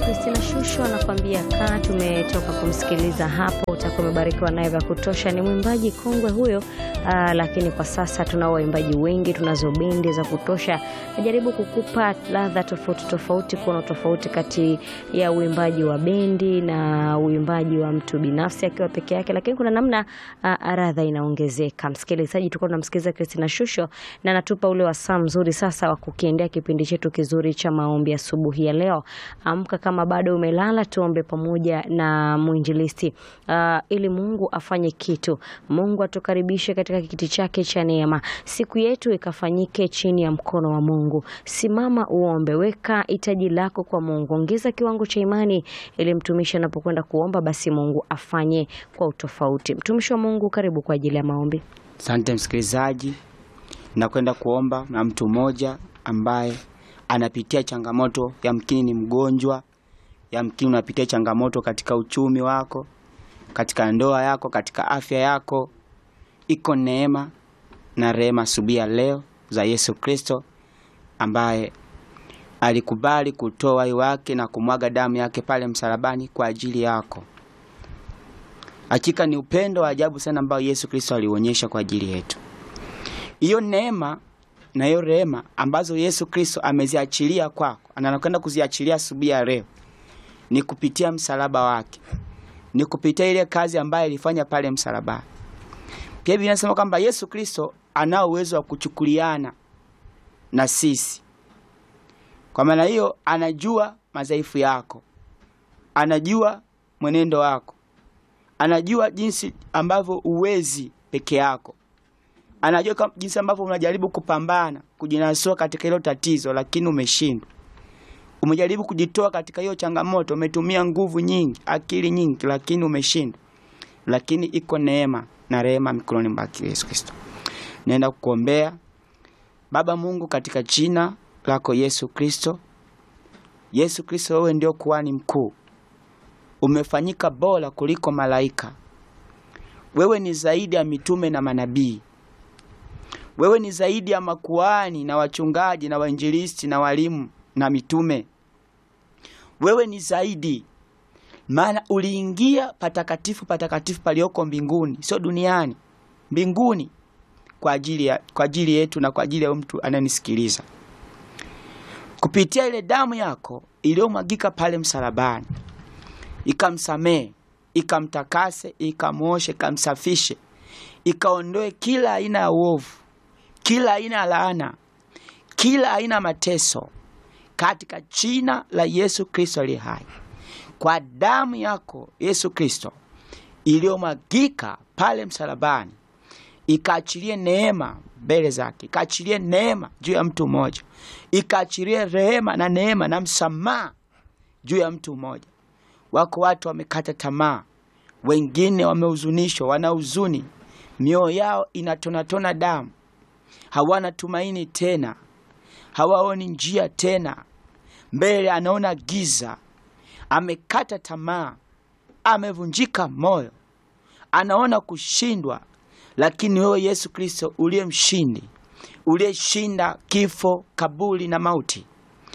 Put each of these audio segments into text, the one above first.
Christina Shusho anakuambia kaa. Tumetoka kumsikiliza hapo, utakuwa umebarikiwa naye vya kutosha. Ni mwimbaji kongwe huyo, lakini kwa sasa tunao waimbaji wengi, tunazo bendi za kutosha. Najaribu kukupa ladha tofauti tofauti, kuna tofauti kati ya uimbaji wa bendi na uimbaji wa mtu binafsi akiwa peke yake, lakini kuna namna ladha inaongezeka. Msikilizaji, tulikuwa tunamsikiliza Christina Shusho na anatupa ule wasaa mzuri sasa wa kukiendea kipindi chetu kizuri cha maombi asubuhi ya leo. Amka kama bado umelala, tuombe pamoja na mwinjilisti ili Mungu afanye kitu. Mungu atukaribishe katika kiti chake cha neema. Siku yetu ikafanyike chini ya mkono wa Mungu. Simama uombe, weka hitaji lako kwa Mungu. Ongeza kiwango cha imani ili mtumishi anapokwenda kuomba basi Mungu afanye kwa utofauti. Mtumishi wa Mungu, karibu kwa ajili ya maombi. Asante msikilizaji. Nakwenda kuomba na mtu mmoja ambaye anapitia changamoto, yamkini ni mgonjwa, yamkini unapitia changamoto katika uchumi wako, katika ndoa yako, katika afya yako. Iko neema na rehema asubuhi ya leo za Yesu Kristo ambaye alikubali kutoa uhai wake na kumwaga damu yake pale msalabani kwa ajili yako. Hakika ni upendo wa ajabu sana ambao Yesu Kristo alionyesha kwa ajili yetu. Hiyo neema na hiyo rehema ambazo Yesu Kristo ameziachilia kwako, anakwenda kuziachilia asubuhi ya leo, ni kupitia msalaba wake, ni kupitia ile kazi ambayo alifanya pale msalabani. Pia Biblia inasema kwamba Yesu Kristo anao uwezo wa kuchukuliana na sisi. Kwa maana hiyo anajua madhaifu yako, anajua mwenendo wako, anajua jinsi ambavyo uwezi peke yako, anajua jinsi ambavyo unajaribu kupambana kujinasua katika hilo tatizo lakini umeshindwa. Umejaribu kujitoa katika hiyo changamoto, umetumia nguvu nyingi, akili nyingi, lakini umeshindwa. Lakini iko neema na rehema mikononi mwake Yesu Kristo. Naenda kukuombea. Baba Mungu, katika jina lako Yesu Kristo. Yesu Kristo, wewe ndio kuhani mkuu. Umefanyika bora kuliko malaika. Wewe ni zaidi ya mitume na manabii. Wewe ni zaidi ya makuhani na wachungaji na wainjilisti na walimu na mitume. Wewe ni zaidi, maana uliingia patakatifu patakatifu palioko mbinguni, sio duniani, mbinguni, kwa ajili yetu na kwa ajili ya mtu ananisikiliza. Kupitia ile damu yako iliyomwagika pale msalabani, ikamsamee, ikamtakase, ikamoshe, ikamsafishe, ikaondoe kila aina ya uovu, kila aina ya laana, kila aina ya mateso, katika jina la Yesu Kristo aliye hai. Kwa damu yako Yesu Kristo iliyomwagika pale msalabani, ikaachilie neema mbele zake, ikaachilie neema juu ya mtu mmoja, ikaachilie rehema na neema na msamaha juu ya mtu mmoja. Wako watu wamekata tamaa, wengine wamehuzunishwa, wana huzuni, mioyo yao inatonatona damu, hawana tumaini tena, hawaoni njia tena, mbele anaona giza, amekata tamaa, amevunjika moyo, anaona kushindwa. Lakini wewe Yesu Kristo uliye mshindi, uliyeshinda kifo, kaburi na mauti.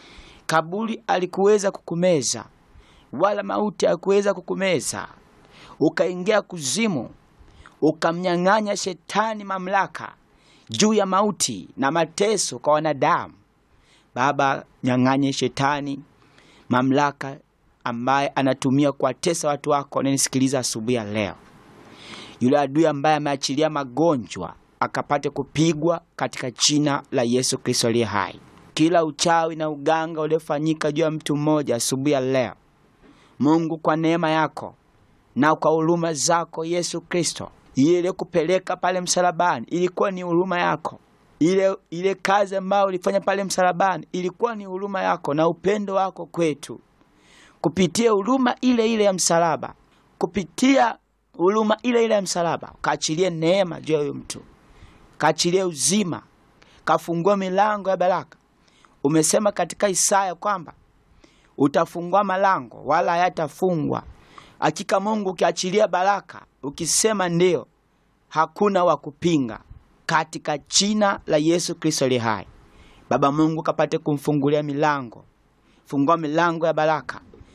Kaburi alikuweza kukumeza, wala mauti hakuweza kukumeza. Ukaingia kuzimu, ukamnyang'anya shetani mamlaka juu ya mauti na mateso kwa wanadamu. Baba, nyang'anye shetani mamlaka ambaye anatumia kuwatesa watu wako wananisikiliza asubuhi ya leo. Yule adui ambaye ameachilia magonjwa akapate kupigwa katika jina la Yesu Kristo aliye hai. Kila uchawi na uganga uliofanyika juu ya mtu mmoja asubuhi ya leo, Mungu kwa neema yako na kwa huruma zako Yesu Kristo, ile kupeleka pale msalabani ilikuwa ni huruma yako. Ile kazi ambayo ulifanya pale msalabani ilikuwa ni huruma yako na upendo wako kwetu. Kupitia huruma ile ile ya msalaba, kupitia huruma ile ile ya msalaba, kaachilie neema juu ya huyo mtu, kaachilie uzima, kafungua milango ya baraka. Umesema katika Isaya kwamba utafungua malango wala hayatafungwa. Hakika Mungu ukiachilia baraka, ukisema ndio, hakuna wa kupinga. Katika jina la Yesu Kristo aliye hai, Baba Mungu kapate kumfungulia milango. Fungua milango ya baraka,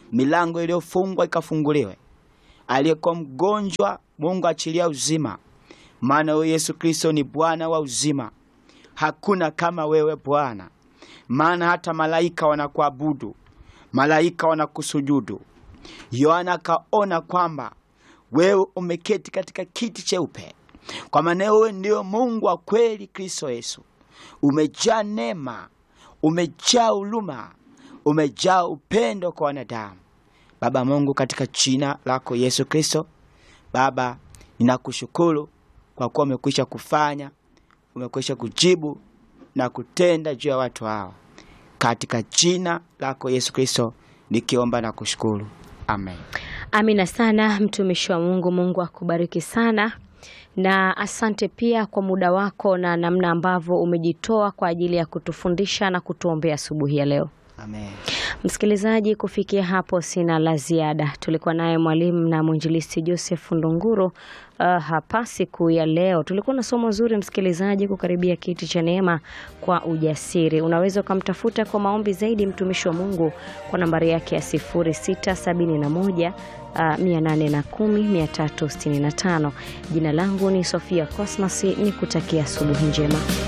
milango iliyofungwa ikafunguliwe. Aliyekuwa mgonjwa, Mungu achilia uzima, maana wewe Yesu Kristo ni Bwana wa uzima. Hakuna kama wewe Bwana, maana hata malaika wanakuabudu, malaika wanakusujudu. Yohana kaona kwamba wewe umeketi katika kiti cheupe, kwa maana wewe ndio Mungu wa kweli, Kristo Yesu. Umejaa neema, umejaa huruma, umejaa upendo kwa wanadamu. Baba Mungu, katika jina lako Yesu Kristo, Baba, ninakushukuru kwa kuwa umekwisha kufanya, umekwisha kujibu na kutenda juu ya watu hawa. Katika jina lako Yesu Kristo nikiomba na kushukuru. Amen. Amina sana mtumishi wa Mungu. Mungu akubariki sana. Na asante pia kwa muda wako na namna ambavyo umejitoa kwa ajili ya kutufundisha na kutuombea asubuhi ya leo. Amen. Msikilizaji, kufikia hapo sina la ziada. Tulikuwa naye mwalimu na mwinjilisti Joseph Ndunguru hapa siku ya leo. Tulikuwa na somo zuri msikilizaji, kukaribia kiti cha neema kwa ujasiri. Unaweza ukamtafuta kwa maombi zaidi mtumishi wa Mungu kwa nambari yake ya 0671 810 365. Jina langu ni Sofia Cosmas, nikutakia asubuhi njema.